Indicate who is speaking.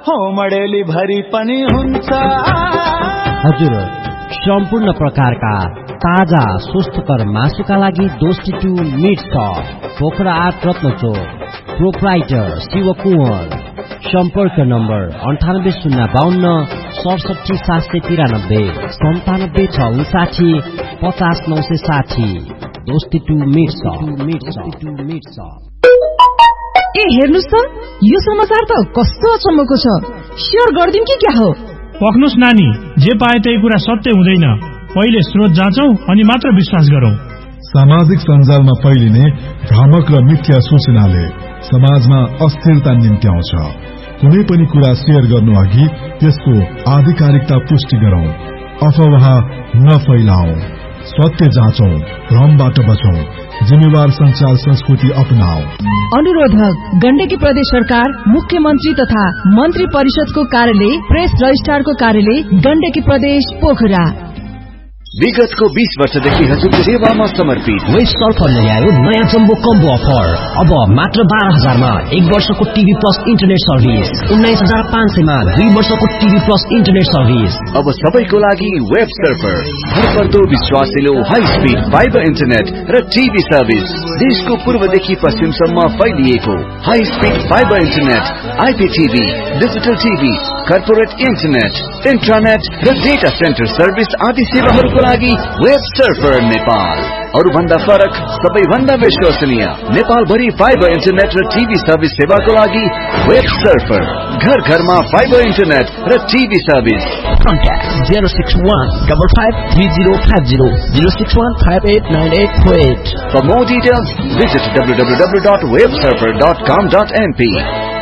Speaker 1: होमडेली भरि पनि हुन्छ।
Speaker 2: हजुर, सम्पूर्ण प्रकारका ताजा स्वस्थकर मासुका लागि दोस्ती to meet shop, Pokhara 8 रत्नचोक, proprietor Shiv Kunwar. सम्पर्क नम्बर 9805 67 793 97 659 50 दोस्ती टु मिट सप।
Speaker 3: ए हेर्नुस् त, यो समाचार त कस्तो अचम्मको छ। शेयर गर्दिन कि क्या हो?
Speaker 4: पक्नुस् नानी, जे पाए त्यही कुरा सत्य हुँदैन। पहिले स्रोत जाँचौं अनि मात्र विश्वास गरौं।
Speaker 5: सामाजिक सञ्जालमा फैलिने भ्रामक र मिथ्या सूचनाले समाजमा अस्थिरता निम्त्याउँछ। कुनै पनि कुरा शेयर गर्नु अघि त्यसको आधिकारिकता पुष्टि गरौं। अफवाह नफैलाऊ, सत्य जाँचौं, भ्रमबाट बचौं, जिम्मेवार संचार संस्कृति अपनाऊ।
Speaker 3: अनुरोधक गण्डकी प्रदेश सरकार, मुख्यमन्त्री तथा मन्त्री परिषदको कार्यालय, प्रेस रजिस्ट्रारको कार्यालय, गण्डकी प्रदेश पोखरा।
Speaker 6: विगतको 20 वर्षदेखि हजुरको सेवामा समर्पित
Speaker 2: वेस्ट सल्फर ल्यायो नयाँ जम्बो कम्बो अफर। अब मात्र 12,000 मा 1 वर्षको टिभी प्लस इन्टरनेट सर्भिस, 19,500 मा 2 वर्षको टिभी प्लस इन्टरनेट सर्भिस।
Speaker 6: अब सबैको लागि वेब सर्फर, भरपर्दो विश्वासिलो हाई स्पिड फाइबर इन्टरनेट र टिभी सर्भिस। देशको पूर्वदेखि पश्चिमसम्म फैलिएको high speed fibre internet, आइपीटीभी, digital TV, corporate internet, इन्ट्रानेट र डेटा सेन्टर सर्भिस आदि सेवाहरूको लागि वेब सर्फर नेपाल। अरु भन्दा फरक, सबैभन्दा विश्वसनीय, नेपाल भरि फाइबर इन्टरनेट र टिभी सर्भिस सेवाको लागि वेब सर्फर। घर घरमा फाइबर इन्टरनेट र TV service.
Speaker 2: Contact 061553050 061589848।
Speaker 6: For more details, visit www.websurfer.com.np